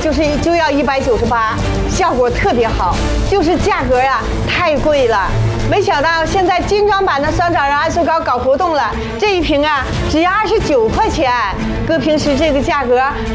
就要198，效果特别好，就是价格呀太贵了。没想到现在精装版的双枣仁艾灸膏搞活动了，这一瓶啊只要29块钱，搁平时这个价格